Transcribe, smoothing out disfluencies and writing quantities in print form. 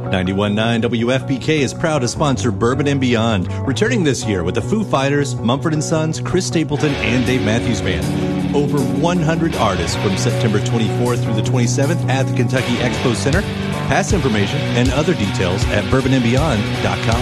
91.9 WFPK is proud to sponsor Bourbon and Beyond, returning this year with the Foo Fighters, Mumford & Sons, Chris Stapleton, and Dave Matthews Band. Over 100 artists from September 24th through the 27th at the Kentucky Expo Center. Past information and other details at bourbonandbeyond.com.